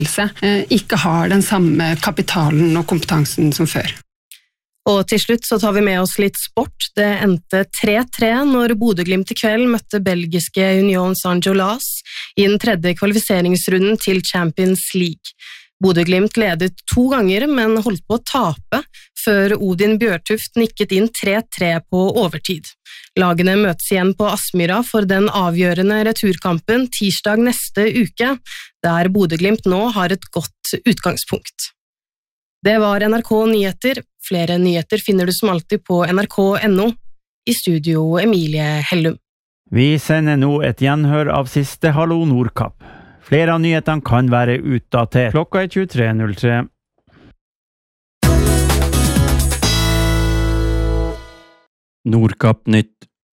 ikke har den samme kapitalen og kompetansen som før. Og til slutt så tar vi med oss litt sport. Det endte 3-3 når Bodø Glimt i kveld møtte belgiske Union Saint-Gilloise i den tredje kvalifiseringsrunden til Champions League. Bodø Glimt ledet 2 ganger, men holdt på å tape før Odin Bjørtuft nikket inn 3-3 på overtid. Lagene møtes igjen på Aspmyra for den avgjørende returkampen tirsdag neste uke, der Bodø Glimt nå har et godt utgangspunkt. Det var NRK Nyheter. Flere nyheter finner du som alltid på nrk.no. I studio Emilie Hellum. Vi sender nå et gjenhør av siste Hallo Nordkapp. Flere av nyhetene kan være utdatert. Klokka 23.03. Nordkapp nytt.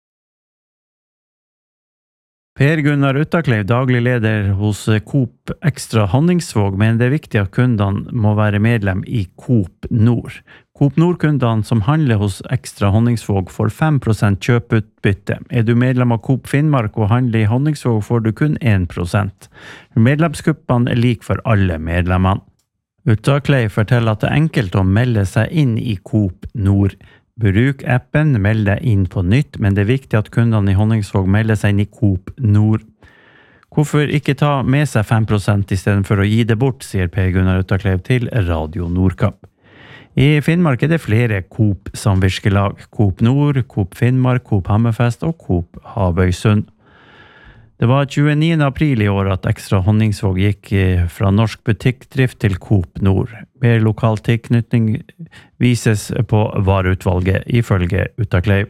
Per Gunnar Uttakleiv, daglig leder hos Coop Extra Honningsvåg, men det er viktig at kundene må være medlem i Coop Nord. Coop Nord-kundene som handler hos Extra Honningsvåg får 5% kjøpeutbytte. Er du medlem av Coop Finnmark og handler i Honningsvåg, får du kun 1%. Medlemskuppene er lik for alle medlemmene. Uttakleiv forteller at det er enkelt å melde seg inn i Coop Nord. Bruk appen, meld deg inn på nytt, men det er viktig at kundene i Honningsvåg melder seg inn i Coop Nord. Hvorfor ikke ta med seg 5% i stedet for å gi det bort, sier Per Gunnar Uttakleiv til Radio Nordkapp. I Finnmark er det flere Coop-samvirkelag. Coop Nord, Coop Finnmark, Coop Hammerfest og Coop Havøysund. Det var 29. april i år at Extra Honningsvåg gikk fra norsk butikkdrift til Coop Nord. Mer lokal tilknytning vises på vareutvalget, ifølge Uttakleiv.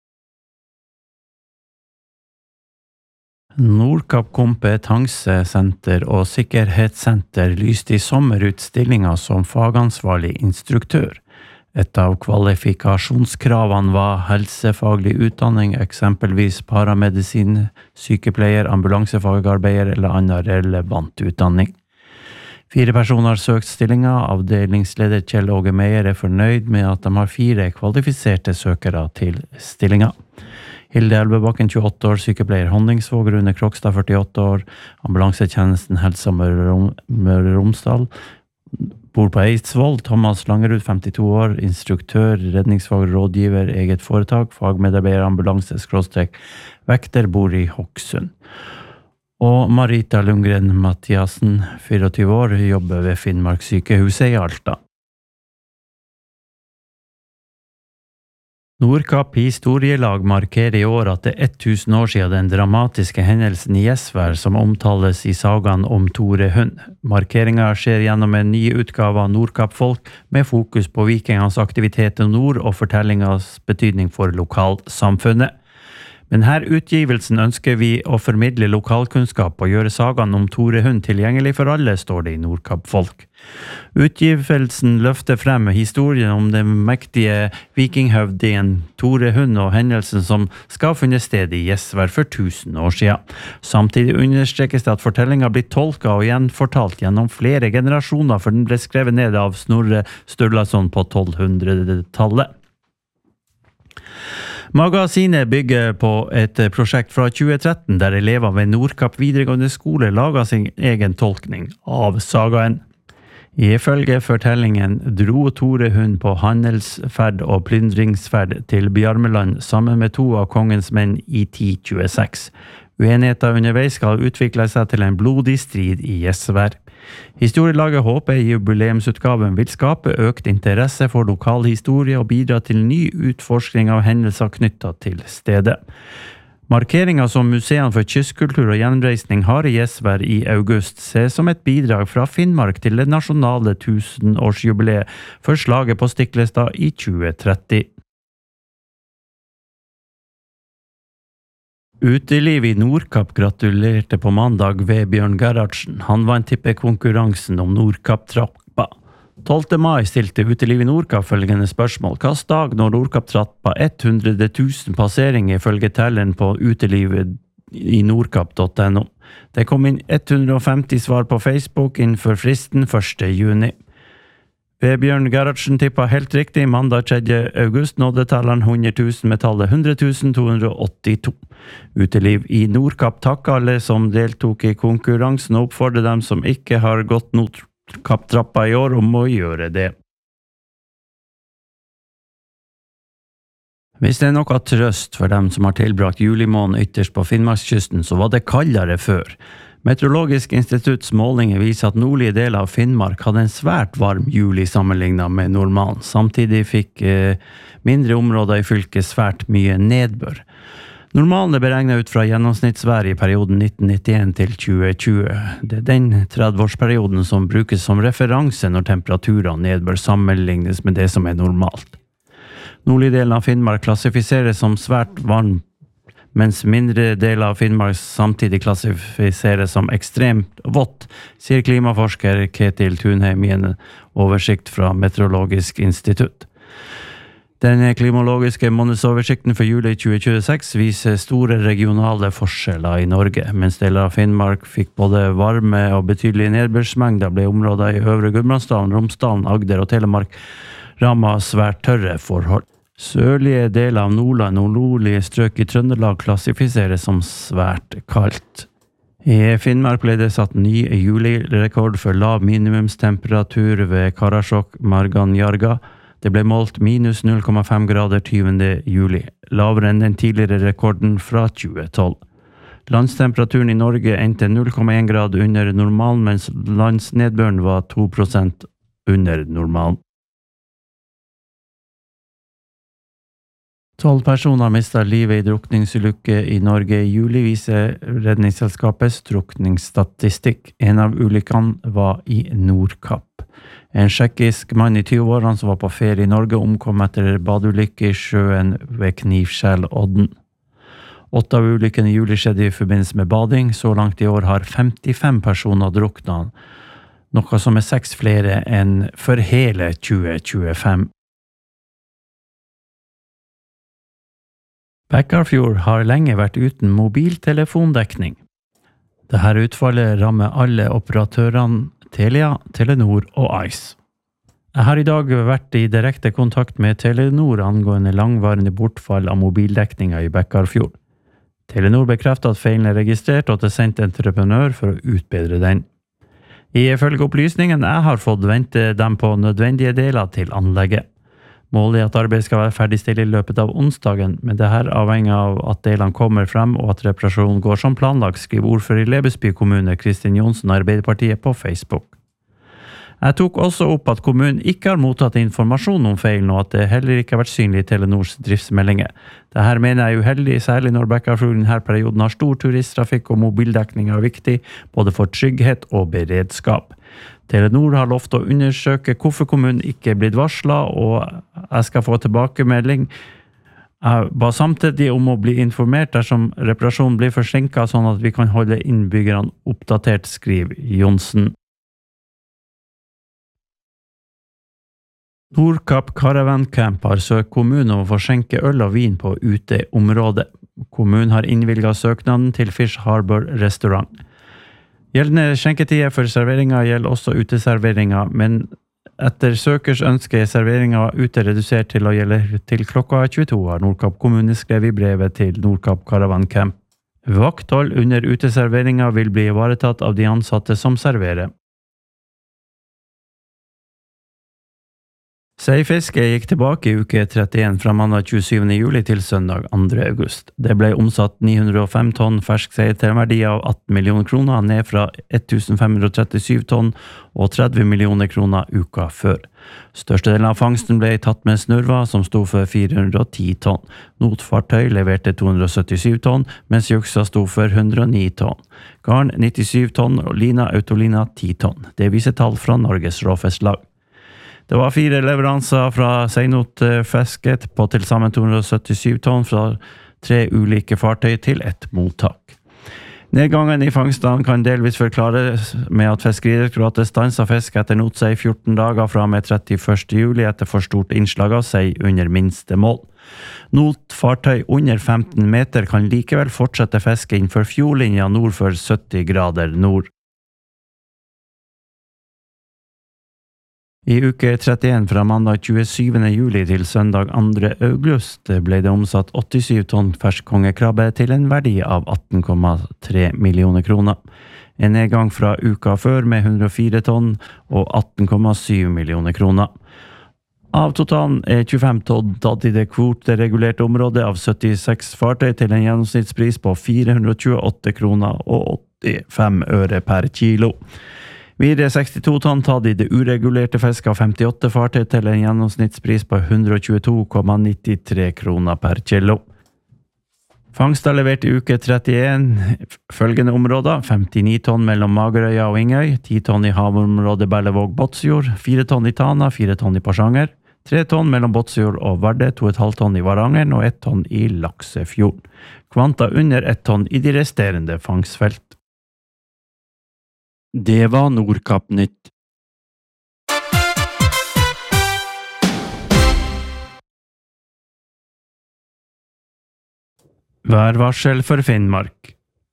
Nordkapp Kompetansesenter og Sikkerhetssenter lyste i sommer ut stillinger som fagansvarlig instruktør. Et av kvalifikasjonskravene var helsefaglig utdanning, eksempelvis paramedisin, sykepleier, ambulansefagarbeider eller annen relevant utdanning. 4 personer har søkt stillinger. Avdelingsleder Kjell Åge Meyer er fornøyd med at de har 4 kvalifiserte søkere til stillinger. Hilde Elvebakken, 28 år, sykepleier Honningsvåg, Rune Krokstad, 48 år, ambulansetjenesten Helse Møre og Romsdal, bor på Eidsvoll. Thomas Langerud, 52 år, instruktør, redningsfaglig rådgiver, eget foretak, fagmedarbeider, ambulanse/vekter, bor i Hokksund. Og Marita Lundgren Mathiasen, 24 år, jobber ved Finnmark sykehuset i Alta. Nordkapp historielag markerer i år at det er 1000 år siden den dramatiske hendelsen i Gjesvær som omtales i sagaen om Tore Hund. Markeringen skjer gjennom en ny utgave av Nordkapp Folk med fokus på vikingens aktivitet i nord og fortellingens betydning for lokalsamfunnet. Men her utgivelsen ønsker vi å formidle lokalkunnskap og gjøre sagaen om Tore Hund tilgjengelig for alle, står det i Nordkapp Folk. Utgivelsen løfter frem historien om den mektige vikinghøvdingen Tore Hund og hendelsen som skal ha funnet sted i Gjesvær for 1000 år siden. Samtidig understrekes det at fortellingen blir tolket og gjenfortalt gjennom flere generasjoner, for den ble skrevet ned av Snorre Sturlason på 1200-tallet. Magasinet bygger på et prosjekt fra 2013 der elever ved Nordkapp videregående skole lager sin egen tolkning av sagaen. Ifølge fortellingen dro Tore Hund på handelsferd og plyndringsferd til Bjarmeland sammen med 2 av kongens menn i 1026. Uenigheter underveis skal utvikle seg til en blodig strid i Gjesvær. Historielaget håper i jubileumsutgaven vil skape økt interesse for lokal historie og bidra til ny utforskning av hendelser knyttet til stedet. Markeringen som Museene for kystkultur og gjenreisning har i Gjesvær i august ses som et bidrag fra Finnmark til det nasjonale 1000-årsjubileet for slaget på Stiklestad i 2030. Uteliv i Nordkapp gratulerte på mandag Vebjørn Gerhardsen. Han vant tippekonkurransen om Nordkapp-trappa. 12. mai stilte Uteliv i Nordkapp følgende spørsmål. Hvilken dag når Nordkapp-trappa 100 000 passeringer ifølge telleren på utelivet i nordkapp.no. Det kom inn 150 svar på Facebook innenfor fristen 1. juni. Vebjørn Gerhardsen tippa helt riktig. Mandag 3. august nådde talleren 100 000 med tallet 100 282. Uteliv i Nordkapp takker alle som deltok i konkurransen og oppfordrer dem som ikke har gått Nordkapp-trappa i år om å gjøre det. Hvis det noe trøst for dem som har tilbrakt julimåneden ytterst på Finnmarkskysten, så var det kaldere før. Meteorologisk institutts målinger viser at nordlige deler av Finnmark hadde en svært varm juli sammenlignet med normalen. Samtidig fikk mindre områder i fylket svært mye nedbør. Normalen er beregnet ut fra gjennomsnittsvær i perioden 1991 til 2020. Det er den 30-årsperioden som brukes som referanse når temperaturer og nedbør sammenlignes med det som er normalt. Nordlige delen av Finnmark klassifiseres som svært varm, mens mindre deler av Finnmark samtidig klassifiseres som ekstremt vått, sier klimaforsker Ketil Thunheim i en oversikt fra Meteorologisk institutt. Den klimologiske månedsoversikten for juli 2026 viser store regionale forskjeller i Norge. Mens deler av Finnmark fikk både varme og betydelige nedbørsmengder, ble områder i Øvre Gudbrandsdalen, Romsdalen, Agder og Telemark rammet svært tørre forhold. Sørlige deler av Nordland og nordlige strøk i Trøndelag klassifiseres som svært kaldt. I Finnmark ble det satt ny julirekord for lav minimumstemperatur ved Karasjok Marganjarga. Det ble målt minus 0,5 grader 20. juli, lavere enn den tidligere rekorden fra 2012. Landstemperaturen i Norge endte 0,1 grad under normalen, mens landsnedbøren var 2% under normalen. 12 personer mistet livet i drukningsulykke i Norge i juli, viser Redningsselskapets drukningsstatistikk. En av ulykkene var i Nordkapp. En tsjekkisk mann i 20-årene som var på ferie i Norge omkom etter badeulykke i sjøen ved Knivskjellodden. 8 av ulykkene i juli skjedde i forbindelse med bading. Så langt i år har 55 personer druknet, noe som er 6 flere enn for hele 2025. Bekkarfjord har lenge vært uten mobiltelefondekning. Dette utfallet rammer alle operatørene Telia, Telenor og Ice. Jeg har i dag vært i direkte kontakt med Telenor angående langvarende bortfall av mobildekninga i Bekkarfjord. Telenor bekrefter at feilen er registrert og at det er sendt entreprenør for å utbedre den. Ifølge opplysningen jeg har fått, venter de på nødvendige deler til anlegget. Målet er at arbeidet skal være ferdigstilt i løpet av onsdagen, men det her avhenger av at delene kommer frem og at reparasjonen går som planlagt, skriver ordfører i Lebesby kommune Kristin Jonsen og Arbeiderpartiet på Facebook. Jeg tok også opp at kommunen ikke har mottatt informasjon om feilen, og at det heller ikke har vært synlig i Telenors driftsmeldinger. Dette mener jeg er uheldig, særlig når Bekkarfjord i denne perioden har stor turisttrafikk og mobildekning er viktig, både for trygghet og beredskap. Telenor har lovt å undersøke hvorfor kommunen ikke er blitt varslet, og jeg skal få tilbakemelding. Jeg ba samtidig om å bli informert dersom reparasjonen blir forsinket, sånn at vi kan holde innbyggerne oppdatert, skriver Jonsen. Nordkapp Caravan Camp har søkt kommunen om å få skjenke øl og vin på uteområdet. Kommunen har innvilget søknaden til Fish Harbor restaurant. Gjeldende skjenketider for serveringa gjelder også uteserveringa, men etter søkers ønske er serveringa ute redusert til å gjelde til klokka 22, har Nordkapp kommune skrevet i brevet til Nordkapp Caravan Camp. Vakthold under uteserveringa vil bli ivaretatt av de ansatte som serverer. Seifiske gikk tilbake i uke 31 fra mandag 27. juli til søndag 2. august. Det ble omsatt 905 tonn fersk sei til en verdi av 18 millioner kroner, ned fra 1537 tonn og 30 millioner kroner uka før. Størstedelen av fangsten ble tatt med snurva, som sto for 410 tonn. Notfartøy leverte 277 tonn, mens juksa sto for 109 tonn. Garn 97 tonn og lina autolina 10 tonn. Det viser tall fra Norges Råfisklag. Det var 4 leveranser fra Seinot-fisket på til sammen 277 tonn fra 3 ulike fartøy til et mottak. Nedgangen i fangstene kan delvis forklares med at Fiskeridirektoratet stanset fisk etter notsei 14 dager fra med 31. juli etter for stort innslag av sei under minste mål. Notfartøy under 15 meter kan likevel fortsette fiske innenfor fjordlinja nord for 70 grader nord. I uke 31 fra mandag 27. juli til søndag 2. august ble det omsatt 87 tonn fersk kongekrabbe til en verdi av 18,3 millioner kroner. En nedgang fra uka før med 104 tonn og 18,7 millioner kroner. Av totalen 25 tonn tatt i det kvoteregulerte området av 76 fartøy til en gjennomsnittspris på 428 kroner og 85 øre per kilo. Videre 62 tonn tatt i det uregulerte fisk av 58 fartøy til en gjennomsnittspris på 122,93 kroner per kilo. Fangst er levert i uke 31, følgende områder: 59 tonn mellom Magerøya og Ingøy, 10 tonn i havområdet Berlevåg-Båtsfjord, 4 tonn i Tana, 4 tonn i Porsanger, 3 tonn mellom Båtsfjord og Vardø, 2,5 tonn i Varangeren og 1 tonn i Laksefjorden. Kvanta under 1 tonn i de resterende fangstfelt. Det var Nordkapp-nytt. Værvarsel for Finnmark.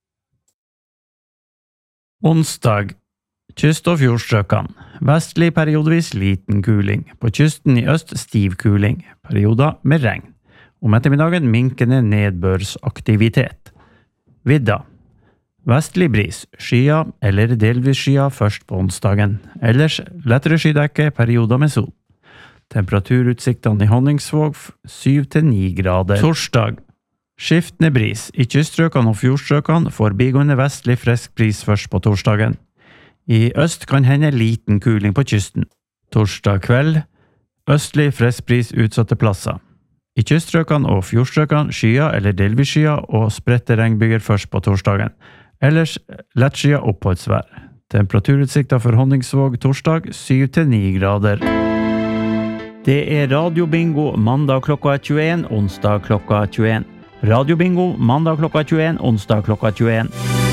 Onsdag. Kyst- og fjordstrøkene. Vestlig periodevis liten kuling. På kysten i øst stiv kuling. Perioder med regn. Om ettermiddagen minkende nedbørsaktivitet. Vidda. Vestlig bris, skya eller delvis skya først på onsdagen. Ellers lettere skydekke, perioder med sol. Temperaturutsiktene i Honningsvåg 7-9 grader. Torsdag. Skiftende bris. I kyststrøkene og fjordstrøkene forbigående vestlig frisk bris først på torsdagen. I øst kan hende liten kuling på kysten. Torsdag kveld. Østlig frisk bris utsatte plasser. I kyststrøkene og fjordstrøkene skya eller delvis skya og spredte regnbyger først på torsdagen. Ellers lettskya oppholdsvær. Temperaturutsiktene for Honningsvåg torsdag 7-9 grader. Det er radiobingo mandag klokka 21, onsdag klokka 21. Radiobingo mandag klokka 21, onsdag klokka 21.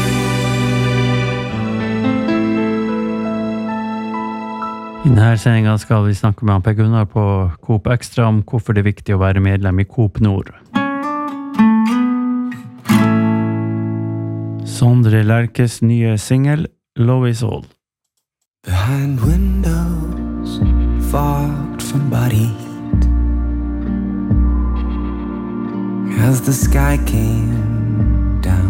I denne sendingen skal vi snakke med Per Gunnar på Coop Extra om hvorfor det er viktig å være medlem i Coop Nord. Sondre Lerches nye single, Love Is All. Behind windows, fogged from body heat, as the sky came